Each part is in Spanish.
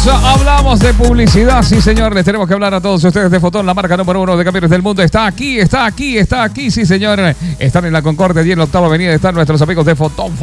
Hablamos de publicidad, sí señor, les tenemos que hablar a todos ustedes de Fotón, la marca número 1 de camiones del mundo. Está aquí, sí señor. Están en la Concordia y en la octava avenida están nuestros amigos de Fotón.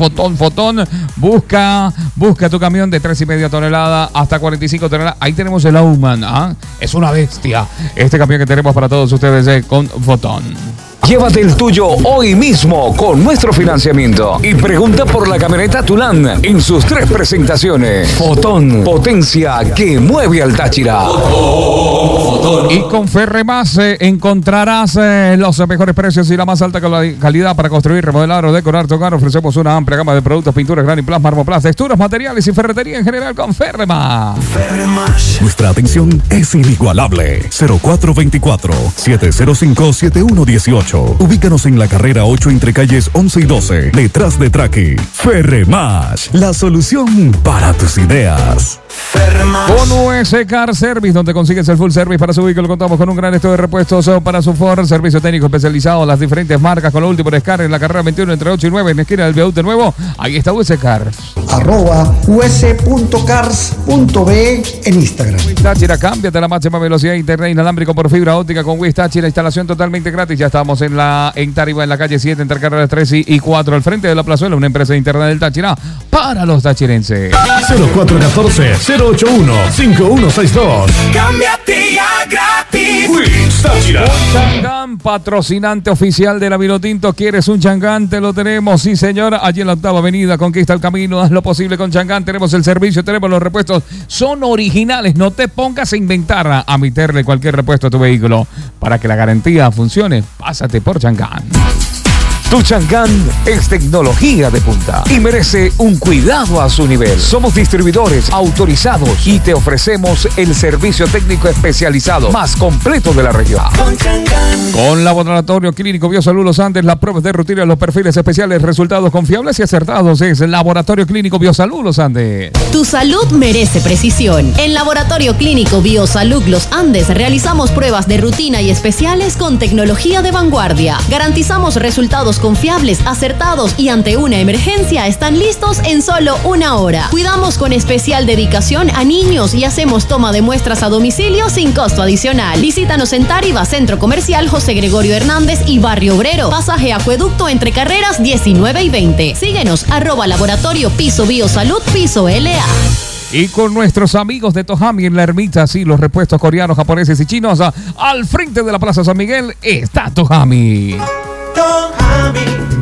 Busca tu camión de 3,5 toneladas hasta 45 toneladas. Ahí tenemos el Auman, ¿ah? Es una bestia este camión que tenemos para todos ustedes con Fotón. Llévate el tuyo hoy mismo con nuestro financiamiento y pregunta por la camioneta Tulan en sus 3 presentaciones. Fotón, potencia que mueve al Táchira. Y con Ferremás encontrarás los mejores precios y la más alta calidad para construir, remodelar o decorar tu hogar. Ofrecemos una amplia gama de productos, pinturas, graniplas, marmoplas, texturas, materiales y ferretería en general con Ferremás. Nuestra atención es inigualable. 0424-705-7118. Ubícanos en la carrera 8 entre calles 11 y 12, detrás de Traqui. Ferremás, la solución para tus ideas. Con US Car Service, donde consigues el full service para su vehículo, contamos con un gran esto de repuestos para su Ford, servicio técnico especializado, las diferentes marcas, con lo último de Scar en la carrera 21 entre 8 y 9 en la esquina del Viaducto Nuevo. Ahí está US Car. @us.cars.be en Instagram. Táchira, cámbiate a la máxima velocidad, internet inalámbrico por fibra óptica con Wiz Táchira, instalación totalmente gratis. Ya estamos en Tarima, en la calle 7, entre carreras 3 y 4, al frente de la plazuela, una empresa de internet del Táchira para los tachirenses. 0414-081-5162. Cámbiate ya gratis. Wiz Táchira. Un Changán, patrocinante oficial de la Vinotinto. ¿Quieres un Changán? Te lo tenemos, sí señor. Allí en la octava avenida, conquista el camino, haz lo posible con Changán. Tenemos el servicio, tenemos los repuestos. Son originales, no te pongas a inventar a meterle cualquier repuesto a tu vehículo. Para que la garantía funcione, pásate por Changán. Tu Changán es tecnología de punta y merece un cuidado a su nivel. Somos distribuidores autorizados y te ofrecemos el servicio técnico especializado más completo de la región. Con Laboratorio Clínico Biosalud Los Andes, las pruebas de rutina, los perfiles especiales, resultados confiables y acertados. Es Laboratorio Clínico Biosalud Los Andes. Tu salud merece precisión. En Laboratorio Clínico Biosalud Los Andes realizamos pruebas de rutina y especiales con tecnología de vanguardia. Garantizamos resultados confiables, acertados y ante una emergencia están listos en solo 1 hora. Cuidamos con especial dedicación a niños y hacemos toma de muestras a domicilio sin costo adicional. Visítanos en Táriba, Centro Comercial José Gregorio Hernández y Barrio Obrero. Pasaje Acueducto entre carreras 19 y 20. Síguenos @laboratorio piso biosalud piso LA. Y con nuestros amigos de Tohami en la Ermita, sí, los repuestos coreanos, japoneses y chinos, al frente de la Plaza San Miguel está Tohami. Tohami,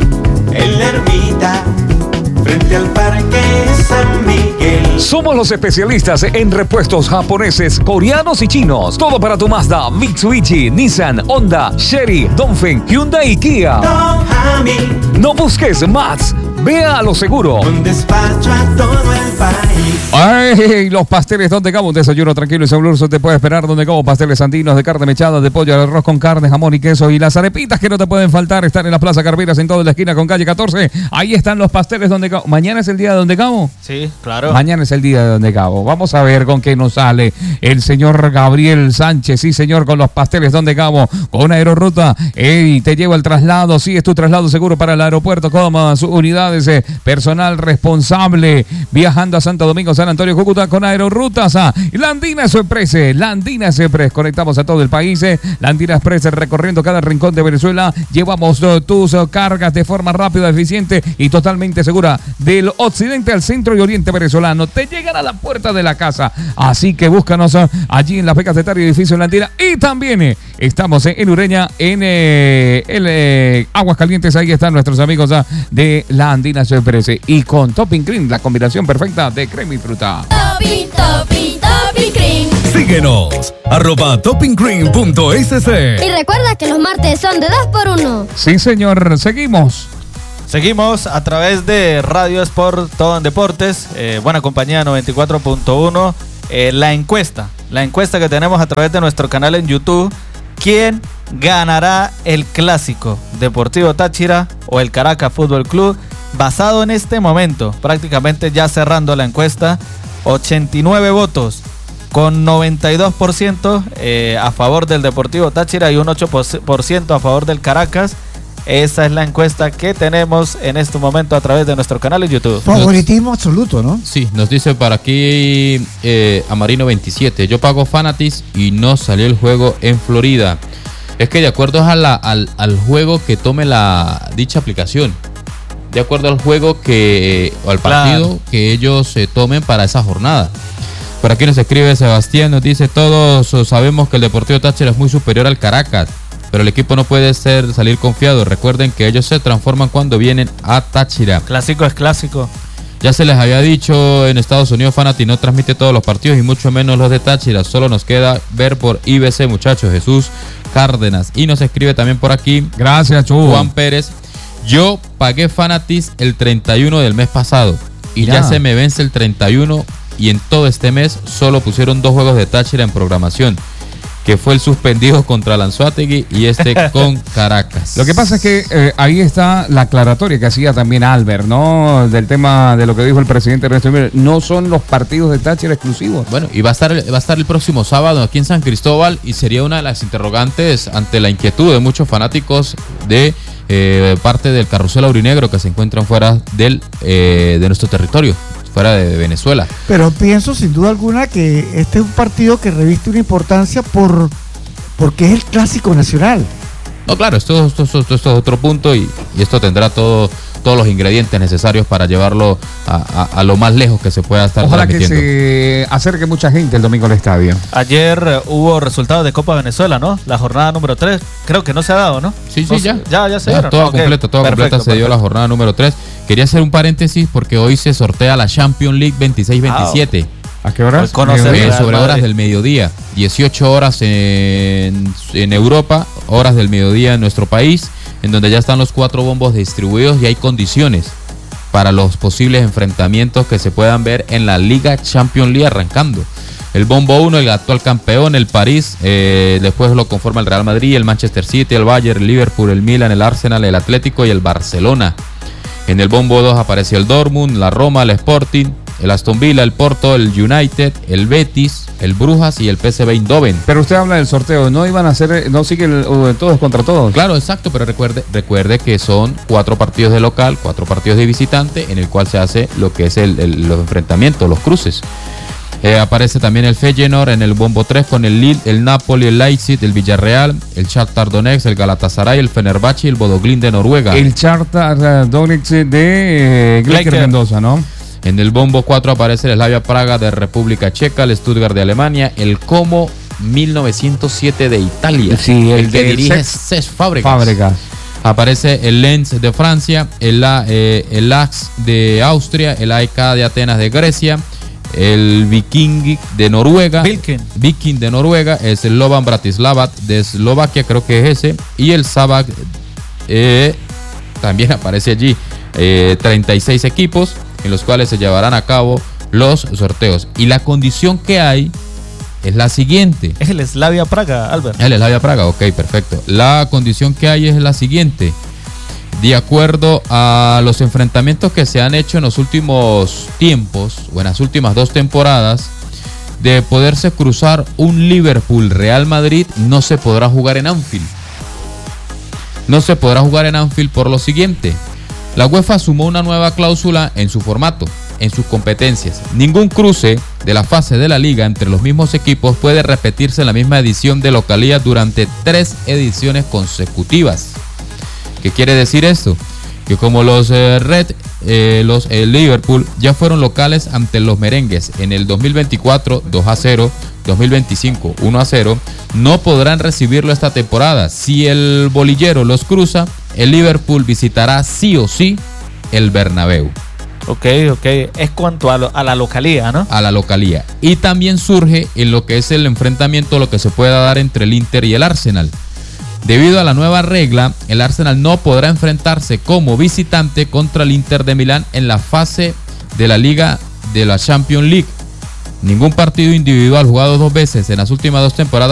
en la Ermita, frente al Parque San Miguel. Somos los especialistas en repuestos japoneses, coreanos y chinos. Todo para tu Mazda, Mitsubishi, Nissan, Honda, Chery, Dongfeng, Hyundai y Kia. Tohami, no busques más. Vea a lo seguro. Un despacho a todo el país. ¡Ay! Los pasteles Donde Cabo, un desayuno tranquilo y sabroso te puede esperar. Donde Cabo, pasteles andinos de carne mechada, de pollo, de arroz con carne, jamón y queso. Y las arepitas que no te pueden faltar están en la Plaza Carveras, en toda la esquina con calle 14. Ahí están los pasteles Donde Cabo. ¿Mañana es el día de Donde Cabo? Sí, claro. Mañana es el día de Donde Cabo. Vamos a ver con qué nos sale el señor Gabriel Sánchez. Sí, señor, con los pasteles Donde Cabo, con una aerorruta. Te lleva el traslado. Sí, es tu traslado seguro para el aeropuerto. Como sus unidades, personal responsable, viajando a Santo Domingo, San Antonio, Cúcuta con Aerorrutas. Landina Express, Landina Express, conectamos a todo el país. Landina Express, recorriendo cada rincón de Venezuela. Llevamos tus cargas de forma rápida, eficiente y totalmente segura del occidente al centro y oriente venezolano. Te llegan a la puerta de la casa. Así que búscanos allí en las becas de Tario, edificio Landina. Y también estamos en Ureña, en Aguascalientes. Ahí están nuestros amigos de Landina Express. Y con Topping Cream, la combinación perfecta de crema y fruta. Topping Cream. Síguenos, @toppingcream.sc. Y recuerda que los martes son de 2x1. Sí, señor, seguimos. Seguimos a través de Radio Sport, todo en deportes, Buena Compañía 94.1. La encuesta que tenemos a través de nuestro canal en YouTube. ¿Quién ganará el clásico? ¿Deportivo Táchira o el Caracas Fútbol Club? Basado en este momento, prácticamente ya cerrando la encuesta, 89 votos con 92% a favor del Deportivo Táchira y un 8% a favor del Caracas. Esa es la encuesta que tenemos en este momento a través de nuestro canal en YouTube. Favoritismo absoluto, ¿no? Sí, nos dice para aquí Amarino27. Yo pago Fanatics y no salió el juego en Florida. Es que de acuerdo al juego que tome dicha aplicación, de acuerdo al juego o al partido que ellos tomen para esa jornada. Por aquí nos escribe Sebastián, nos dice: todos sabemos que el Deportivo Táchira es muy superior al Caracas, pero el equipo no puede salir confiado. Recuerden que ellos se transforman cuando vienen a Táchira. Clásico es clásico. Ya se les había dicho, en Estados Unidos Fanati no transmite todos los partidos y mucho menos los de Táchira. Solo nos queda ver por IBC, muchachos. Jesús Cárdenas. Y nos escribe también por aquí. Gracias, Chu. Juan Pérez. Yo pagué Fanatics el 31 del mes pasado y ya se me vence el 31 y en todo este mes solo pusieron 2 juegos de Táchira en programación, que fue el suspendido contra Lanzuategui y con Caracas. Lo que pasa es que ahí está la aclaratoria que hacía también Albert, ¿no? Del tema de lo que dijo el presidente Ernesto Miller. No son los partidos de Táchira exclusivos. Bueno, y va a estar el próximo sábado aquí en San Cristóbal y sería una de las interrogantes ante la inquietud de muchos fanáticos de parte del carrusel aurinegro que se encuentran fuera de nuestro territorio, fuera de Venezuela. Pero pienso sin duda alguna que este es un partido que reviste una importancia porque es el clásico nacional. No, claro, esto es otro punto y esto tendrá todos los ingredientes necesarios para llevarlo a lo más lejos que se pueda estar transmitiendo. Ojalá que se acerque mucha gente el domingo al estadio. Ayer hubo resultados de Copa Venezuela, ¿no? La jornada número 3, creo que no se ha dado, ¿no? Sí, ya se dieron. Toda completa se dio la jornada número 3. Quería hacer un paréntesis porque hoy se sortea la Champions League 26-27. ¿A qué horas? Sobre horas del mediodía. 18 horas en Europa, horas del mediodía en nuestro país, en donde ya están los 4 bombos distribuidos y hay condiciones para los posibles enfrentamientos que se puedan ver en la Liga Champions League arrancando. El bombo 1, el actual campeón, el París, después lo conforma el Real Madrid, el Manchester City, el Bayern, el Liverpool, el Milan, el Arsenal, el Atlético y el Barcelona. En el bombo 2 apareció el Dortmund, la Roma, el Sporting, el Aston Villa, el Porto, el United, el Betis, el Brujas y el PSV Eindhoven. Pero usted habla del sorteo, ¿no iban a hacer, no sigue todos contra todos? Claro, exacto, pero recuerde que son 4 partidos de local, 4 partidos de visitante, en el cual se hace lo que es los enfrentamientos, los cruces. Aparece también el Feyenoord en el bombo 3 con el Lille, el Napoli, el Leipzig, el Villarreal, el Shakhtar Donetsk, el Galatasaray, el Fenerbahce y el Bodø Glimt de Noruega. El Shakhtar Donetsk de Gleiker Mendoza, ¿no? En el bombo 4 aparece el Slavia Praga de República Checa, el Stuttgart de Alemania, el Como 1907 de Italia, sí, el que dirige Cesc Fábregas. Aparece el Lens de Francia, el Ajax de Austria, el AEK de Atenas de Grecia, el Viking de Noruega, Viking de Noruega, es el Slovan Bratislava de Eslovaquia, creo que es ese, y el Sabak también aparece allí. 36 equipos en los cuales se llevarán a cabo los sorteos. Y la condición que hay es la siguiente. Es el Slavia Praga, Albert. El Slavia Praga, ok, perfecto. La condición que hay es la siguiente. De acuerdo a los enfrentamientos que se han hecho en los últimos tiempos, o en las últimas 2 temporadas, de poderse cruzar un Liverpool-Real Madrid, no se podrá jugar en Anfield. No se podrá jugar en Anfield por lo siguiente. La UEFA sumó una nueva cláusula en su formato, en sus competencias. Ningún cruce de la fase de la liga entre los mismos equipos puede repetirse en la misma edición de localía durante 3 ediciones consecutivas. ¿Qué quiere decir esto? Que como los Liverpool ya fueron locales ante los merengues en el 2024 2-0, 2025 1-0, no podrán recibirlo esta temporada. Si el bolillero los cruza, el Liverpool visitará sí o sí el Bernabéu. Ok. Es cuanto a la localía, ¿no? A la localía. Y también surge en lo que es el enfrentamiento, lo que se pueda dar entre el Inter y el Arsenal. Debido a la nueva regla, el Arsenal no podrá enfrentarse como visitante contra el Inter de Milán en la fase de la Liga de la Champions League. Ningún partido individual jugado 2 veces en las últimas 2 temporadas